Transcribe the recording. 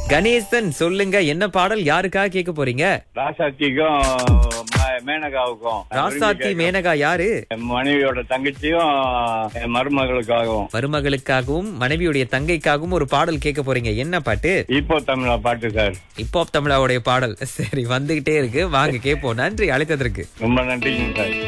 கணேசன் சொல்லுங்க, என்ன பாடல் யாருக்காக கேட்க போறீங்க? ராசாத்திக்கும் மேனகாவுக்கும். ராசாத்தி மேனகா யாரு? என் மனைவியோட தங்கச்சியும் என் மருமகளுக்காகவும். மருமகளுக்காகவும் மனைவியுடைய தங்கைக்காகவும் ஒரு பாடல் கேட்க போறீங்க. என்ன பாட்டு? இப்போ தமிழா பாட்டு சார். இப்போ தமிழாவுடைய பாடல். சரி, வந்துகிட்டே இருக்கு, வாங்க கேட்போம். நன்றி அழைத்ததற்கு. ரொம்ப நன்றிங்க சார்.